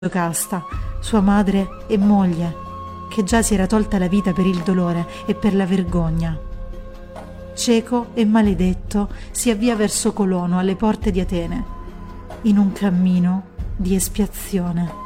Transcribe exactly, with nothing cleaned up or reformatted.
Giocasta, sua madre e moglie, che già si era tolta la vita per il dolore e per la vergogna. Cieco e maledetto si avvia verso Colono, alle porte di Atene, in un cammino di espiazione.